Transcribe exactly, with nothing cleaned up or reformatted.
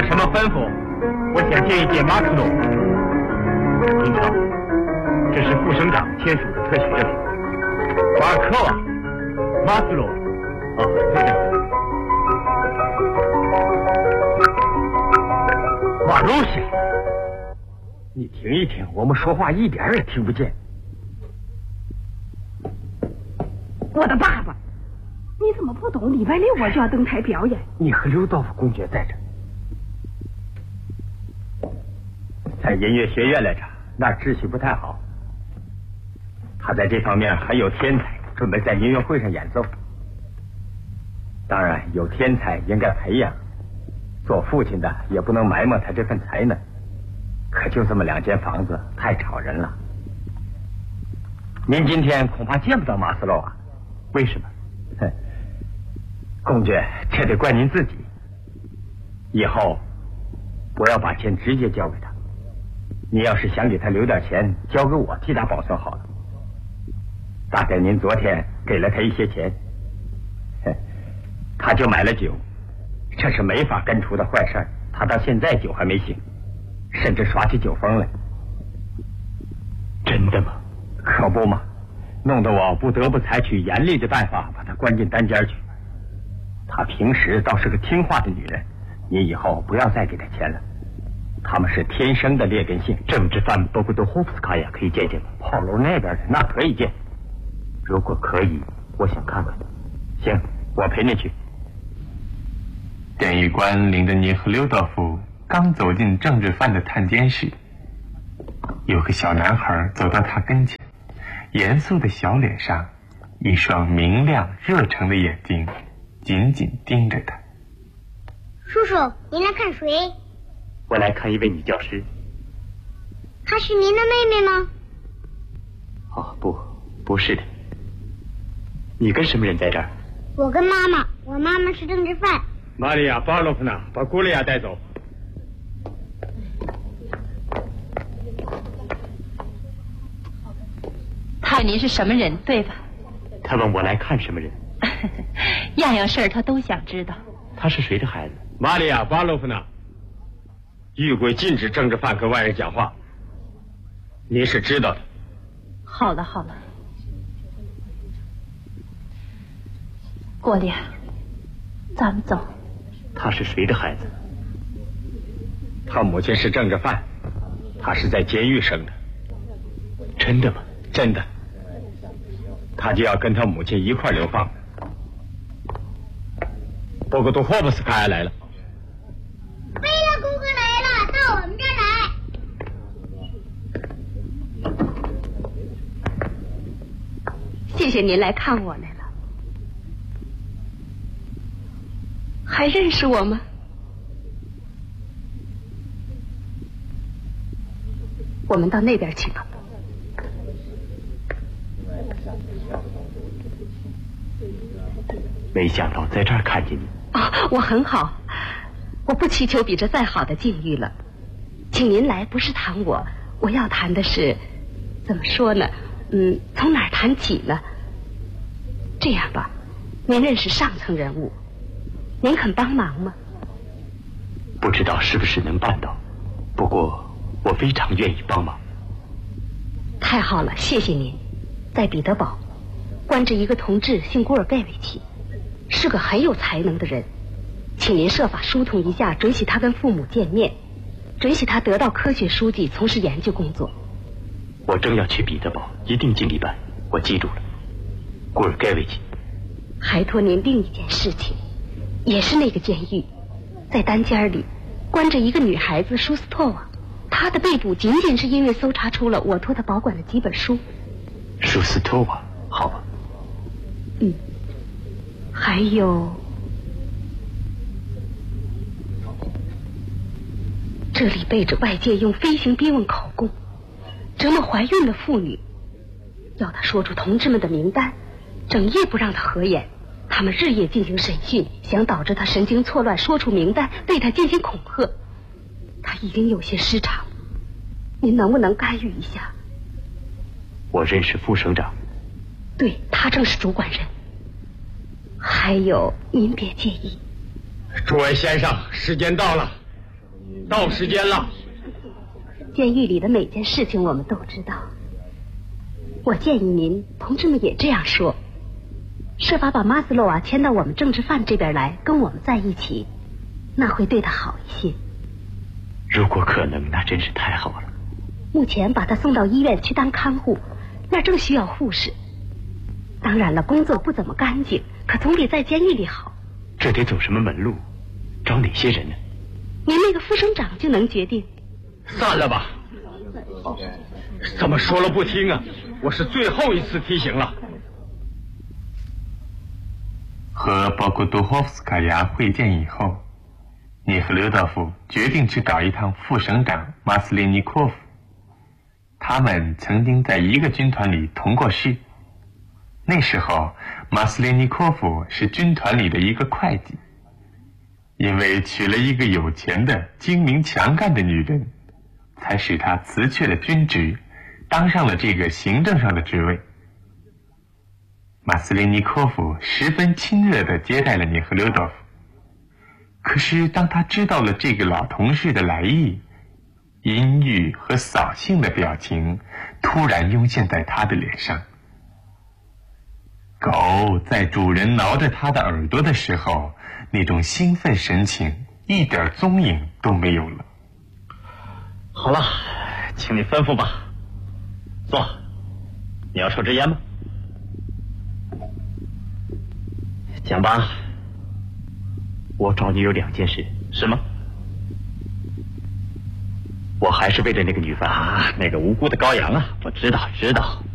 什么吩咐？我想见一见马斯洛。您知道，这是副省长签署的特许证明。瓦科瓦，马斯洛。哦，对的。马露西，你听一听，我们说话一点也听不见。 我的爸爸，你怎么不懂？礼拜六我就要登台表演。 你和刘道夫公爵在这，在音乐学院来着，那秩序不太好。他在这方面很有天才，准备在音乐会上演奏。当然，有天才应该培养，做父亲的也不能埋没他这份才能。可就这么两间房子，太吵人了。您今天恐怕见不到马斯洛啊？为什么？哼，公爵，这得怪您自己。以后我要把钱直接交给他。你要是想给他留点钱，交给我替他保存好了。大概您昨天给了他一些钱，哼，他就买了酒，这是没法根除的坏事。他到现在酒还没醒，甚至耍起酒疯来。真的吗？可不嘛，弄得我不得不采取严厉的办法把他关进单间去。她平时倒是个听话的女人，你以后不要再给她钱了。他们是天生的劣根性。政治犯波古多霍夫斯卡娅可以见见吗？炮楼那边的那可以见。如果可以，我想看看。行，我陪你去。 典狱官领着尼赫留道夫刚走进政治犯的探监室，有个小男孩走到他跟前，严肃的小脸上，一双明亮热诚的眼睛紧紧盯着他。 叔叔，您来看谁？ 我来看一位女教师。 她是您的妹妹吗？ 哦，不，不是的。你跟什么人在这儿？ 我跟妈妈，我妈妈是政治犯。 玛利亚·巴洛夫娜，把古利亚带走。 他问您是什么人，对吧？ 他问我来看什么人。 样样事儿他都想知道。 他是谁的孩子？玛利亚·巴洛夫娜，狱规禁止政治犯跟外人讲话，您是知道的。 好了好了，过来，咱们走。 他是谁的孩子？他母亲是政治犯，他是在监狱生的。真的吗？真的。他就要跟他母亲一块流放。波格多霍布斯卡娅来了。 贝拉姑姑来了，到我们这儿来。谢谢您来看我来了。还认识我吗？我们到那边去吧。 没想到在这儿看见你。 哦，我很好，我不祈求比这再好的境遇了。请您来不是谈我，我要谈的是，怎么说呢？嗯，从哪儿谈起呢？这样吧，您认识上层人物，您肯帮忙吗？ 不知道是不是能办到，不过我非常愿意帮忙。 太好了，谢谢您。在彼得堡关着一个同志，姓古尔盖维奇，是个很有才能的人，请您设法疏通一下，准许他跟父母见面，准许他得到科学书记，从事研究工作。 我正要去彼得堡，一定尽力办。我记住了，古尔盖维奇。 还托您另一件事情，也是那个监狱，在单间里关着一个女孩子舒斯托娃，她的被捕仅仅是因为搜查出了我托她保管的几本书。 舒斯托娃，好吧。 嗯，还有这里背着外界用飞行逼问口供折磨怀孕的妇女，要她说出同志们的名单，整夜不让她合眼。他们日夜进行审讯，想导致她神经错乱，说出名单，对她进行恐吓。她已经有些失常，您能不能干预一下？ 我认识副省长。 对，他正是主管人。还有，您别介意。 诸位先生，时间到了， 到时间了。 监狱里的每件事情我们都知道。我建议您，同志们也这样说，设法把马斯洛瓦迁到我们政治犯这边来，跟我们在一起，那会对他好一些。 如果可能，那真是太好了。 目前把他送到医院去当看护，那正需要护士。当然了，工作不怎么干净，可总比在监狱里好。 这得走什么门路？找哪些人呢？ 您那个副省长就能决定。 散了吧。怎么说了不听啊？我是最后一次提醒了。 和包括多霍夫斯卡娅会见以后，涅赫留道夫决定去找一趟副省长马斯列尼科夫。他们曾经在一个军团里同过事。那时候马斯列尼科夫是军团里的一个会计，因为娶了一个有钱的精明强干的女人，才使他辞去了军职，当上了这个行政上的职位。马斯列尼科夫十分亲热地接待了涅赫留道夫，可是当他知道了这个老同事的来意，阴郁和扫兴的表情突然涌现在他的脸上。狗在主人挠着它的耳朵的时候，那种兴奋神情一点踪影都没有了。 好了，请你吩咐吧。坐，你要抽支烟吗？讲吧。我找你有两件事，是吗？我还是为了那个女犯啊，那个无辜的羔羊啊，我知道，知道。